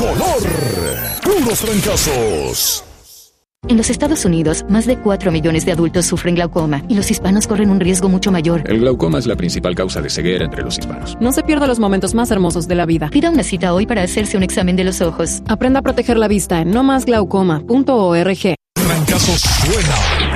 color. Puros trancazos. En los Estados Unidos, más de 4 millones de adultos sufren glaucoma y los hispanos corren un riesgo mucho mayor. El glaucoma es la principal causa de ceguera entre los hispanos. No se pierda los momentos más hermosos de la vida. Pida una cita hoy para hacerse un examen de los ojos. Aprenda a proteger la vista en nomasglaucoma.org. Trancazos suena.